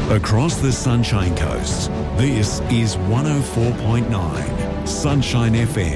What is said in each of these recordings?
Across the Sunshine Coast, this is 104.9 Sunshine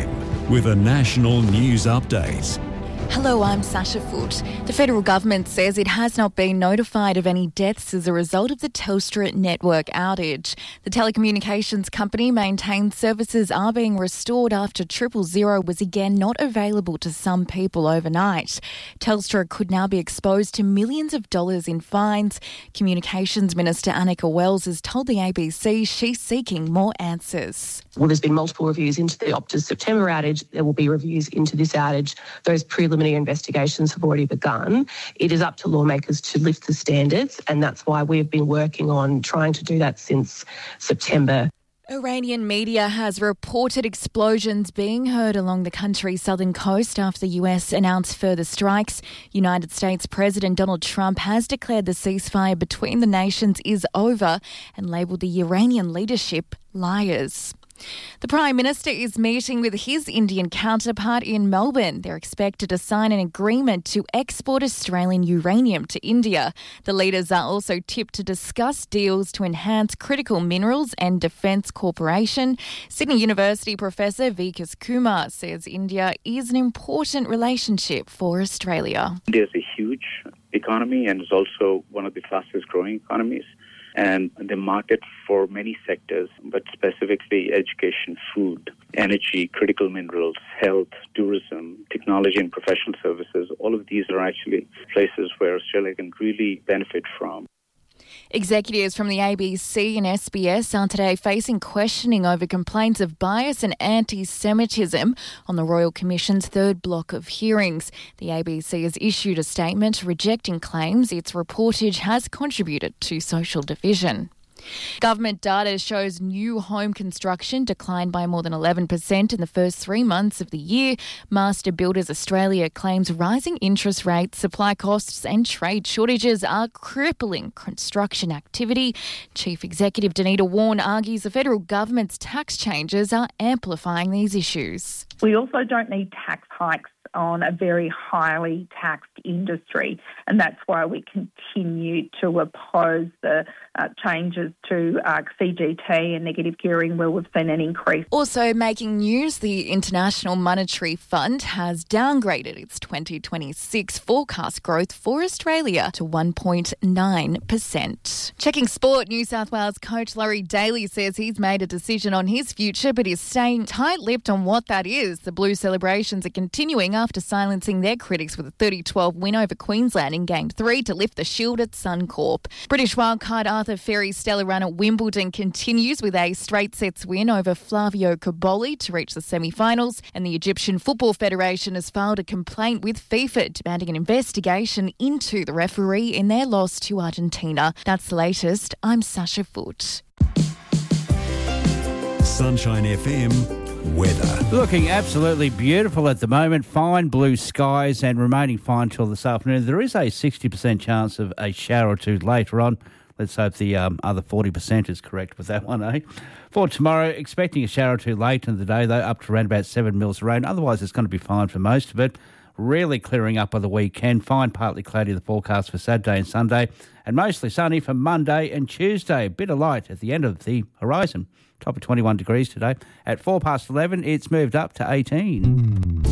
FM with a national news update. Hello, I'm Sasha Foote. The federal government says it has not been notified of any deaths as a result of the Telstra network outage. The telecommunications company maintains services are being restored after 000 was again not available to some people overnight. Telstra could now be exposed to millions of dollars in fines. Communications Minister Annika Wells has told the ABC she's seeking more answers. Well, there's been multiple reviews into the Optus September outage. There will be reviews into this outage. Those preliminary investigations have already begun. It is up to lawmakers to lift the standards, and that's why we've been working on trying to do that since September. Iranian media has reported explosions being heard along the country's southern coast after the US announced further strikes. United States President Donald Trump has declared the ceasefire between the nations is over and labelled the Iranian leadership liars. The Prime Minister is meeting with his Indian counterpart in Melbourne. They're expected to sign an agreement to export Australian uranium to India. The leaders are also tipped to discuss deals to enhance critical minerals and defence cooperation. Sydney University Professor Vikas Kumar says India is an important relationship for Australia. India is a huge economy and is also one of the fastest growing economies. And the market for many sectors, but specifically education, food, energy, critical minerals, health, tourism, technology and professional services, all of these are actually places where Australia can really benefit from. Executives from the ABC and SBS are today facing questioning over complaints of bias and anti-Semitism on the Royal Commission's third block of hearings. The ABC has issued a statement rejecting claims its reportage has contributed to social division. Government data shows new home construction declined by more than 11% in the first 3 months of the year. Master Builders Australia claims rising interest rates, supply costs and trade shortages are crippling construction activity. Chief Executive Danita Warren argues the federal government's tax changes are amplifying these issues. We also don't need tax hikes on a very highly taxed industry, and that's why we continue to oppose the changes to CGT and negative gearing where we've seen an increase. Also making news, the International Monetary Fund has downgraded its 2026 forecast growth for Australia to 1.9%. Checking sport, New South Wales coach Laurie Daly says he's made a decision on his future but is staying tight-lipped on what that is. The Blue celebrations are continuing after silencing their critics with a 30-12 win over Queensland in Game 3 to lift the shield at Suncorp. British wildcard Arthur Ferry's stellar run at Wimbledon continues with a straight sets win over Flavio Cobolli to reach the semi-finals, and the Egyptian Football Federation has filed a complaint with FIFA demanding an investigation into the referee in their loss to Argentina. That's the latest. I'm Sasha Foote. Sunshine FM weather. Looking absolutely beautiful at the moment. Fine blue skies and remaining fine till this afternoon. There is a 60% chance of a shower or two later on. Let's hope the other 40% is correct with that one, eh? For tomorrow, expecting a shower or two late in the day, though, up to around about 7 mils of rain. Otherwise, it's going to be fine for most of it. Really clearing up by the weekend. Fine, partly cloudy the forecast for Saturday and Sunday. And mostly sunny for Monday and Tuesday. A bit of light at the end of the horizon. Top of 21 degrees today. At 11:04, it's moved up to 18.